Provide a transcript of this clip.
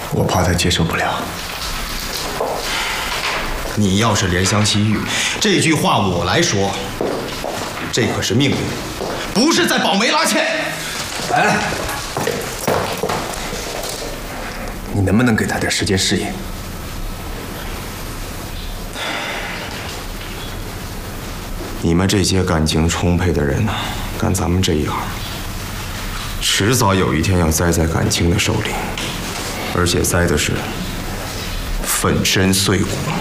我怕他接受不了。 你要是怜香惜玉，这句话我来说，这可是命令，不是在保媒拉纤。 来，你能不能给他点时间适应？ 你们这些感情充沛的人呐，干咱们这一行，迟早有一天要栽在感情的手里，而且栽的是粉身碎骨。